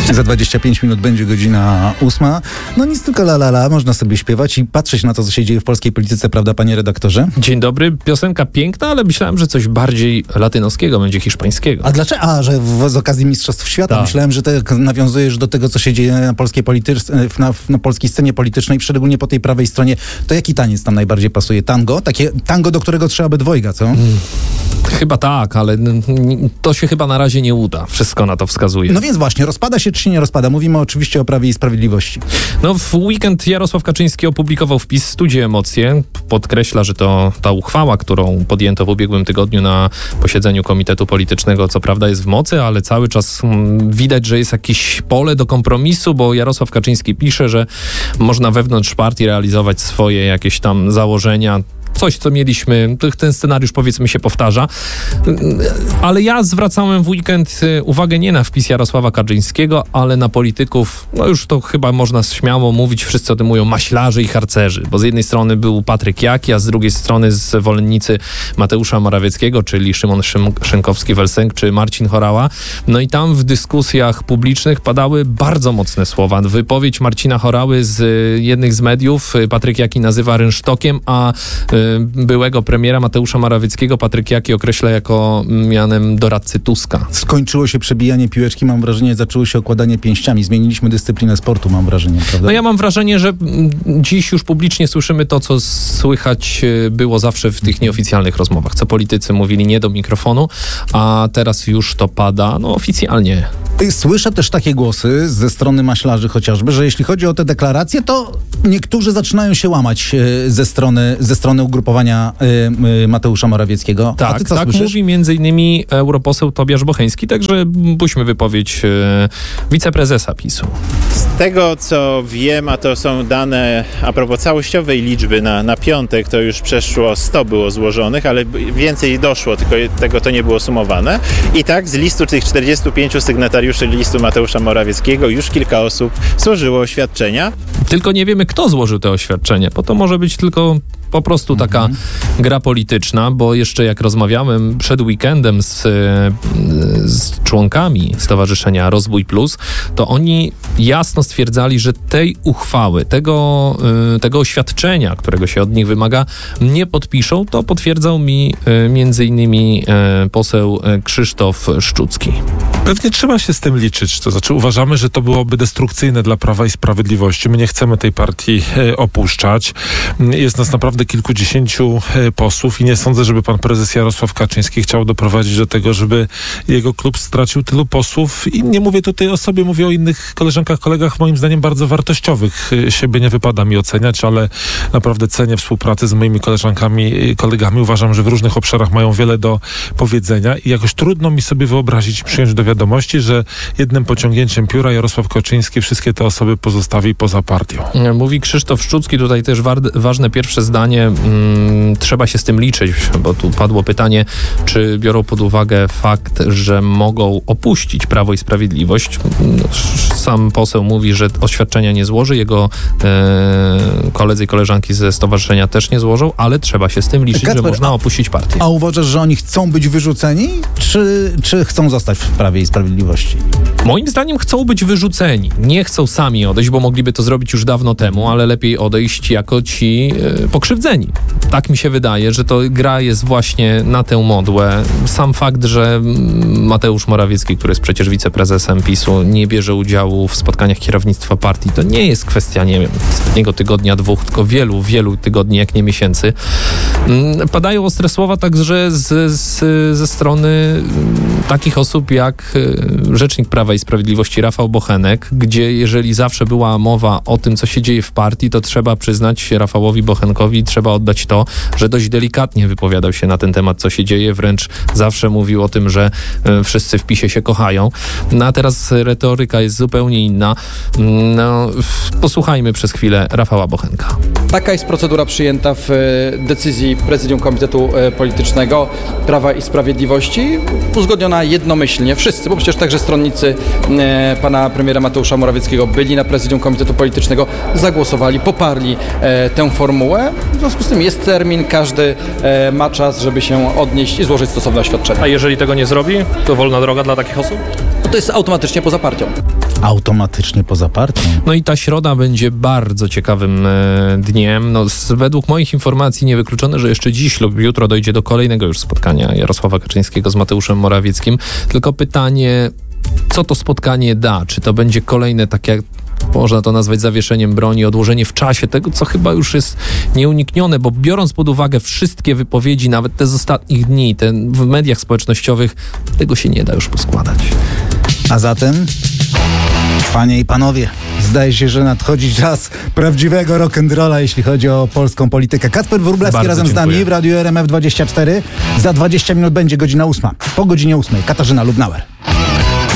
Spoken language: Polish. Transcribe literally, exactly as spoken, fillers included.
Za dwadzieścia pięć minut będzie godzina ósma. No nic, tylko la la la, można sobie śpiewać i patrzeć na to, co się dzieje w polskiej polityce, prawda, panie redaktorze? Dzień dobry, piosenka piękna, ale myślałem, że coś bardziej latynoskiego będzie, hiszpańskiego. A dlaczego? A, że w, z okazji Mistrzostw Świata. Tak. Myślałem, że tak nawiązujesz do tego, co się dzieje na polskiej polityce, na, na polskiej scenie politycznej, szczególnie po tej prawej stronie. To jaki taniec tam najbardziej pasuje? Tango? Takie tango, do którego trzeba by dwojga, co? Hmm. Chyba tak, ale to się chyba na razie nie uda. Wszystko na to wskazuje. No więc właśnie, rozpada się czy się nie rozpada? Mówimy oczywiście o Prawie i Sprawiedliwości. No w weekend Jarosław Kaczyński opublikował wpis Studzie Emocje. Podkreśla, że to ta uchwała, którą podjęto w ubiegłym tygodniu na posiedzeniu Komitetu Politycznego, co prawda jest w mocy, ale cały czas mm, widać, że jest jakieś pole do kompromisu, bo Jarosław Kaczyński pisze, że można wewnątrz partii realizować swoje jakieś tam założenia. Coś, co mieliśmy, ten scenariusz powiedzmy się powtarza, ale ja zwracałem w weekend uwagę nie na wpis Jarosława Kaczyńskiego, ale na polityków, no już to chyba można śmiało mówić, wszyscy o tym mówią, maślarzy i harcerzy, bo z jednej strony był Patryk Jaki, a z drugiej strony zwolennicy Mateusza Morawieckiego, czyli Szymon Szynkowski-Welsenk czy Marcin Horała. No i tam w dyskusjach publicznych padały bardzo mocne słowa. Wypowiedź Marcina Horały z jednych z mediów Patryk Jaki nazywa rynsztokiem, a byłego premiera Mateusza Morawieckiego Patryk Jaki określa jako mianem doradcy Tuska. Skończyło się przebijanie piłeczki, mam wrażenie, zaczęło się okładanie pięściami. Zmieniliśmy dyscyplinę sportu, mam wrażenie, prawda? No ja mam wrażenie, że dziś już publicznie słyszymy to, co słychać było zawsze w tych nieoficjalnych rozmowach, co politycy mówili nie do mikrofonu, a teraz już to pada, no oficjalnie. Słyszę też takie głosy ze strony maślarzy chociażby, że jeśli chodzi o te deklaracje, to niektórzy zaczynają się łamać ze strony, ze strony ugrupowania y, Mateusza Morawieckiego. Tak, A ty co tak słyszysz? mówi między innymi europoseł Tobiasz Bocheński, także puśćmy wypowiedź y, wiceprezesa PiSu. Z tego, co wiem, a to są dane a propos całościowej liczby na, na piątek, to już przeszło sto było złożonych, ale więcej doszło, tylko tego to nie było sumowane. I tak z listu tych czterdziestu pięciu sygnatariuszy listu Mateusza Morawieckiego już kilka osób złożyło oświadczenia. Tylko nie wiemy, kto złożył te oświadczenia, bo to może być tylko po prostu taka mhm. gra polityczna, bo jeszcze jak rozmawiałem przed weekendem z, z członkami Stowarzyszenia Rozwój Plus, to oni jasno stwierdzali, że tej uchwały, tego, tego oświadczenia, którego się od nich wymaga, nie podpiszą. To potwierdzał mi między innymi poseł Krzysztof Szczucki. Pewnie trzeba się z tym liczyć. To znaczy uważamy, że to byłoby destrukcyjne dla Prawa i Sprawiedliwości. My nie chcemy tej partii opuszczać. Jest nas naprawdę kilkudziesięciu posłów i nie sądzę, żeby pan prezes Jarosław Kaczyński chciał doprowadzić do tego, żeby jego klub stracił tylu posłów. I nie mówię tutaj o sobie, mówię o innych koleżankach, kolegach, moim zdaniem bardzo wartościowych. Siebie nie wypada mi oceniać, ale naprawdę cenię współpracę z moimi koleżankami, kolegami. Uważam, że w różnych obszarach mają wiele do powiedzenia i jakoś trudno mi sobie wyobrazić i przyjąć do wiadomości, że jednym pociągnięciem pióra Jarosław Kaczyński wszystkie te osoby pozostawi poza partią. Mówi Krzysztof Szczucki, tutaj też wa- ważne pierwsze zdanie. Hmm, trzeba się z tym liczyć, bo tu padło pytanie, czy biorą pod uwagę fakt, że mogą opuścić Prawo i Sprawiedliwość. Sam poseł mówi, że oświadczenia nie złoży, jego e, koledzy i koleżanki ze stowarzyszenia też nie złożą, ale trzeba się z tym liczyć, Kacper, że można opuścić partię. A uważasz, że oni chcą być wyrzuceni, czy, czy chcą zostać w Prawie i Sprawiedliwości? Moim zdaniem chcą być wyrzuceni. Nie chcą sami odejść, bo mogliby to zrobić już dawno temu, ale lepiej odejść jako ci e, pokrzywdzeni. Tak mi się wydaje, że to gra jest właśnie na tę modłę. Sam fakt, że Mateusz Morawiecki, który jest przecież wiceprezesem PiSu, nie bierze udziału w spotkaniach kierownictwa partii, to nie jest kwestia, nie wiem, ostatniego tygodnia, dwóch, tylko wielu, wielu tygodni, jak nie miesięcy. Padają ostre słowa także z, z, ze strony takich osób jak rzecznik Prawa i Sprawiedliwości Rafał Bochenek, gdzie jeżeli zawsze była mowa o tym, co się dzieje w partii, to trzeba przyznać Rafałowi Bochenkowi, trzeba oddać to, że dość delikatnie wypowiadał się na ten temat, co się dzieje, wręcz zawsze mówił o tym, że y, wszyscy w PiSie się kochają. No a teraz retoryka jest zupełnie inna. No, posłuchajmy przez chwilę Rafała Bochenka. Taka jest procedura przyjęta w decyzji Prezydium Komitetu Politycznego Prawa i Sprawiedliwości, uzgodniona jednomyślnie. Wszyscy, bo przecież także stronnicy e, pana premiera Mateusza Morawieckiego byli na Prezydium Komitetu Politycznego, zagłosowali, poparli e, tę formułę. W związku z tym jest termin, każdy e, ma czas, żeby się odnieść i złożyć stosowne oświadczenie. A jeżeli tego nie zrobi, to wolna droga dla takich osób? To jest automatycznie poza partią. automatycznie poza partią. No i ta środa będzie bardzo ciekawym e, dniem. No, z, według moich informacji niewykluczone, że jeszcze dziś lub jutro dojdzie do kolejnego już spotkania Jarosława Kaczyńskiego z Mateuszem Morawieckim. Tylko pytanie, co to spotkanie da? Czy to będzie kolejne, tak jak można to nazwać zawieszeniem broni, odłożenie w czasie tego, co chyba już jest nieuniknione, bo biorąc pod uwagę wszystkie wypowiedzi, nawet te z ostatnich dni, te w mediach społecznościowych, tego się nie da już poskładać. A zatem, panie i panowie, zdaje się, że nadchodzi czas prawdziwego rock'n'rolla, jeśli chodzi o polską politykę. Kacper Wróblewski Bardzo razem dziękuję. z nami w Radiu R M F dwadzieścia cztery. Za dwadzieścia minut będzie godzina ósma. Po godzinie ósmej Katarzyna Lubnauer.